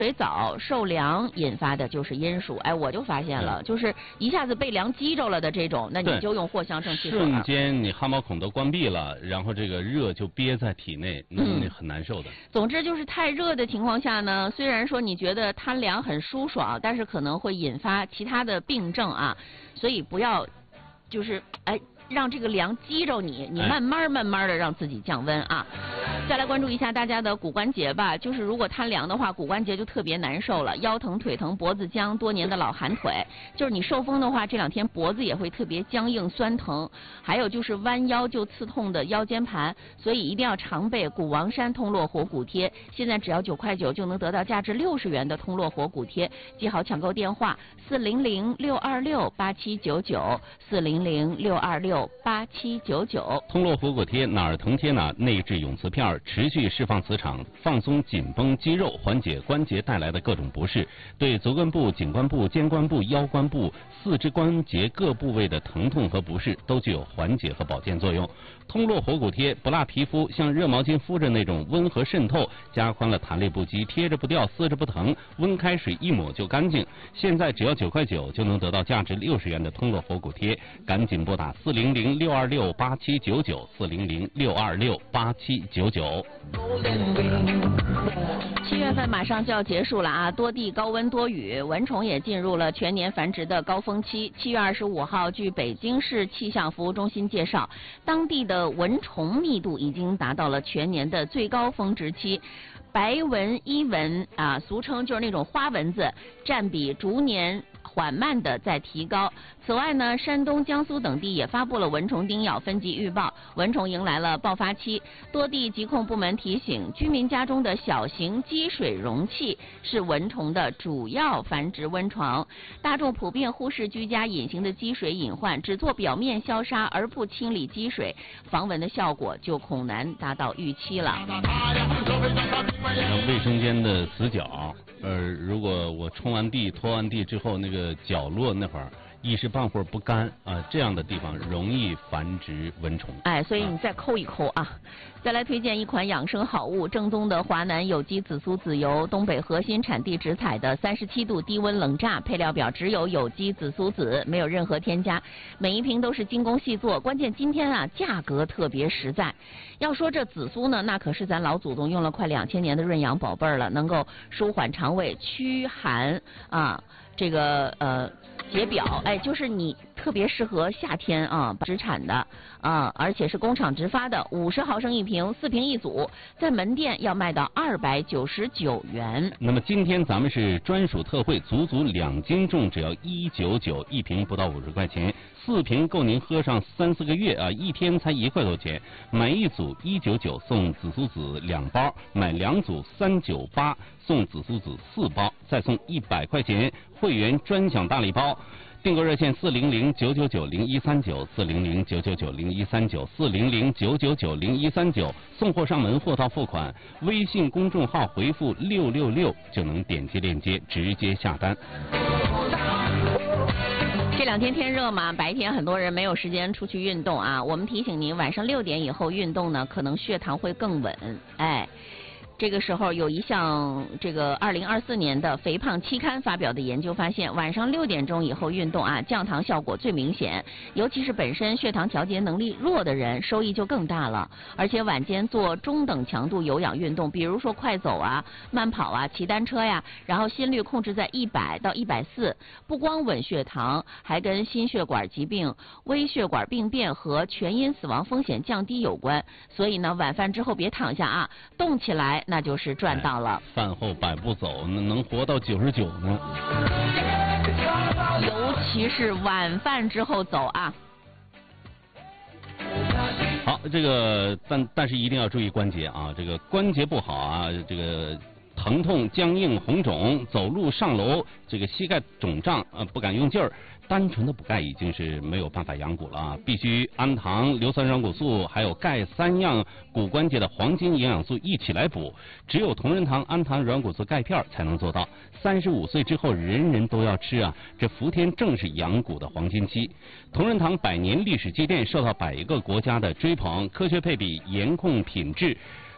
水澡受凉引发的就是阴暑，哎，我就发现了，就是一下子被凉激着了的这种，那你就用藿香正气水。 瞬间你汗毛孔都关闭了，然后这个热就憋在体内，那很难受的。 总之就是太热的情况下呢，虽然说你觉得贪凉很舒爽，但是可能会引发其他的病症啊，所以不要就是让这个凉激着你，慢慢的让自己降温啊。再来关注一下大家的骨关节吧，就是如果贪凉的话，骨关节就特别难受了，腰疼、腿疼、脖子僵，多年的老寒腿。就是你受风的话，这2天脖子也会特别僵硬酸疼，还有就是弯腰就刺痛的腰间盘，所以一定要常备古王山通络活骨贴。现在只要9块9就能得到价值60元的通络活骨贴，记好抢购电话400-626-8799，400-626-8799。 通络活骨贴哪儿疼贴哪，内置永磁片，持续释放磁场，放松紧绷肌肉，缓解关节带来的各种不适，对足关部、颈关部、肩关部、腰关部、四肢关节各部位的疼痛和不适都具有缓解和保健作用。通络活骨贴不辣皮肤，像热毛巾敷着那种温和渗透，加宽了弹力不羁，贴着不掉，撕着不疼，温开水一抹就干净。现在只要9块9就能得到价值60元的通络活骨贴，赶紧拨打400-626-8799，400-626-8799。 7月份马上就要结束了啊，多地高温多雨，蚊虫也进入了全年繁殖的高峰期。7月25号，据北京市气象服务中心介绍，当地的蚊虫密度已经达到了全年的最高峰值期。白蚊、伊蚊啊，俗称就是那种花蚊子，占比逐年缓慢的在提高。此外呢，山东、江苏等地也发布了蚊虫叮咬分级预报，蚊虫迎来了爆发期。多地疾控部门提醒，居民家中的小型积水容器是蚊虫的主要繁殖温床。大众普遍忽视居家隐形的积水隐患，只做表面消杀而不清理积水，防蚊的效果就恐难达到预期了。 卫生间的死角，如果我冲完地、拖完地之后，那个角落那会儿一时半会儿不干啊，这样的地方容易繁殖蚊虫。 哎，所以你再抠一抠啊。再来推荐一款养生好物，正宗的华南有机紫苏籽油，东北核心产地直采的37度低温冷榨，配料表只有有机紫苏籽，没有任何添加，每一瓶都是精工细作，关键今天啊价格特别实在。要说这紫苏呢，那可是咱老祖宗用了快2000年的润养宝贝了，能够舒缓肠胃、驱寒啊，这个解表，哎，就是你特别适合夏天啊，直产的啊，而且是工厂直发的，50毫升一瓶，4瓶一组，在门店要卖到299元。 那么今天咱们是专属特惠，足2斤重，只要199一瓶，不到50块钱，4瓶够您喝上3、4个月啊，一天才1块多钱。买一组199送紫苏籽2包，买2组398送紫苏籽4包，再送100块钱会员专享大礼包。订购热线400-999-0139，400-999-0139，400-999-0139，送货上门，货到付款。微信公众号回复666就能点击链接直接下单。 这2天天热嘛，白天很多人没有时间出去运动啊。我们提醒您，晚上6点以后运动呢，可能血糖会更稳。哎。这个时候有一项这个2024年的肥胖期刊发表的研究发现，晚上6点钟以后运动啊，降糖效果最明显，尤其是本身血糖调节能力弱的人，收益就更大了。而且晚间做中等强度有氧运动，比如说快走啊、慢跑啊、骑单车呀，然后心率控制在100到140，不光稳血糖，还跟心血管疾病、微血管病变和全因死亡风险降低有关。所以呢，晚饭之后别躺下啊，动起来。那就是赚到了。 饭后100步走，能活到99呢。 尤其是晚饭之后走啊。 好，这个但是一定要注意关节啊，这个关节不好啊，这个疼痛、僵硬、红肿，走路上楼这个膝盖肿胀不敢用劲儿。单纯的补钙已经是没有办法养骨了啊，必须氨糖、硫酸软骨素还有钙3样骨关节的黄金营养素一起来补，只有同仁堂氨糖软骨素钙片才能做到。35岁之后人人都要吃啊，这伏天正是养骨的黄金期。同仁堂100年历史积淀，受到100个国家的追捧，科学配比，严控品质。